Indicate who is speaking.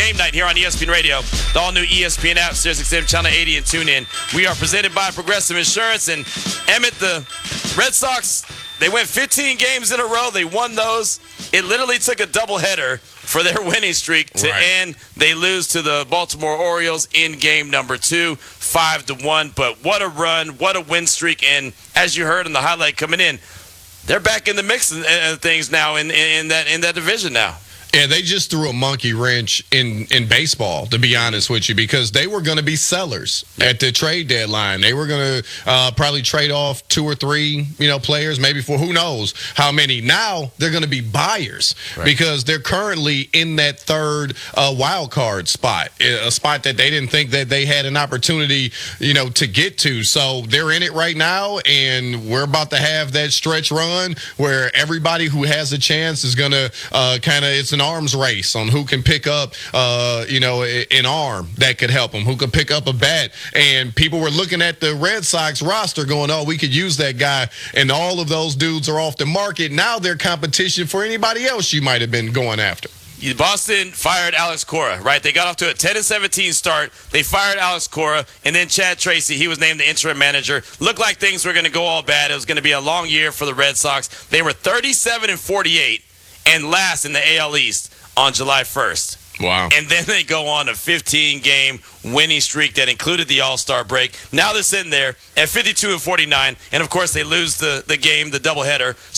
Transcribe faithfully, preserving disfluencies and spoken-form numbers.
Speaker 1: Game Night here on E S P N Radio, the all-new E S P N app, SiriusXM Channel eighty, and TuneIn. We are presented by Progressive Insurance. And, Emmett, the Red Sox, they went fifteen games in a row. They won those. It literally took a doubleheader for their winning streak to
Speaker 2: right.
Speaker 1: end. They lose to the Baltimore Orioles in game number two, five to one. But what a run, what a win streak. And as you heard in the highlight coming in, they're back in the mix of things now in, in that in that division now.
Speaker 2: Yeah, they just threw a monkey wrench in, in baseball, to be honest with you, because they were going to be sellers at the trade deadline. They were going to uh, probably trade off two or three, you know, players, maybe for who knows how many. Now they're going to be buyers right. because they're currently in that third uh, wild card spot, a spot that they didn't think that they had an opportunity, you know, to get to. So they're in it right now, and we're about to have that stretch run where everybody who has a chance is going to uh, kind of, it's an arms race on who can pick up, uh, you know, an arm that could help them, who could pick up a bat. And people were looking at the Red Sox roster going, oh, we could use that guy. And all of those dudes are off the market. Now they're competition for anybody else you might have been going after.
Speaker 1: Boston fired Alex Cora, right? They got off to a ten and seventeen start. They fired Alex Cora, and then Chad Tracy, he was named the interim manager. Looked like things were going to go all bad. It was going to be a long year for the Red Sox. They were thirty-seven and forty-eight. And last in the A L East on July first.
Speaker 2: Wow.
Speaker 1: And then they go on a fifteen-game winning streak that included the All-Star break. Now they're sitting there at fifty-two and forty-nine. And, of course, they lose the, the game, the doubleheader.